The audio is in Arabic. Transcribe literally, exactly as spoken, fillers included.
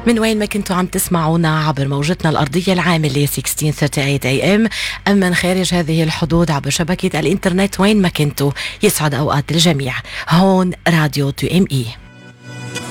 من وين ما كنتوا عم تسمعونا عبر موجتنا الأرضية العاملة ستة عشر ثلاثة وثلاثين اي ام أم من خارج هذه الحدود عبر شبكة الإنترنت وين ما كنتوا، يسعد أوقات الجميع. هون راديو تو ام اي.